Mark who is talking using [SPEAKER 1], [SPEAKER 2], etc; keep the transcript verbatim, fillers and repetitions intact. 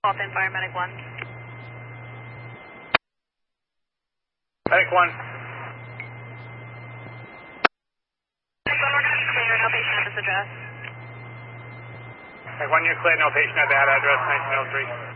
[SPEAKER 1] Call in Fire Medic one.
[SPEAKER 2] Medic one.
[SPEAKER 1] Clear, no patient at this address.
[SPEAKER 2] Medic one, you're clear, no patient at that address, nineteen oh three.